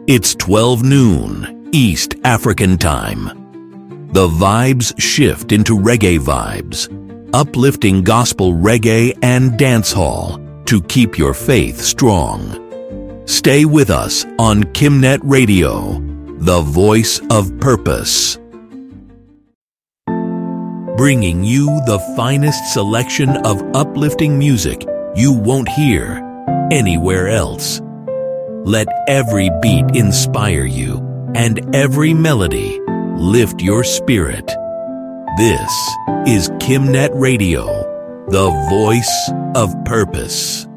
It's 12 noon, East African time. The vibes shift into reggae vibes, uplifting gospel reggae and dancehall to keep your faith strong. Stay with us on Kimnet Radio, the voice of purpose. Bringing you the finest selection of uplifting music you won't hear anywhere else. Let every beat inspire you and every melody lift your spirit. This is Kimnet Radio, the voice of purpose.